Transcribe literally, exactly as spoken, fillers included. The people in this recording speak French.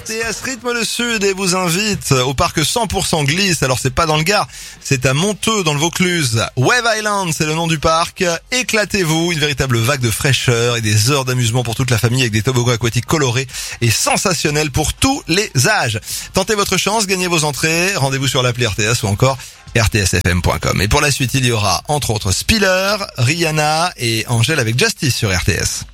T S Rythme le Sud et vous invite au parc cent pour cent glisse. Alors c'est pas dans le Gard, c'est à Monteux dans le Vaucluse. Wave Island, c'est le nom du parc. Éclatez-vous, une véritable vague de fraîcheur et des heures d'amusement pour toute la famille avec des toboggans aquatiques colorés et sensationnels pour tous les âges. Tentez votre chance, gagnez vos entrées, rendez-vous sur l'appli R T S ou encore R T S F M point com. Et pour la suite, il y aura entre autres Spiller, Rihanna et Angèle avec Justice sur R T S.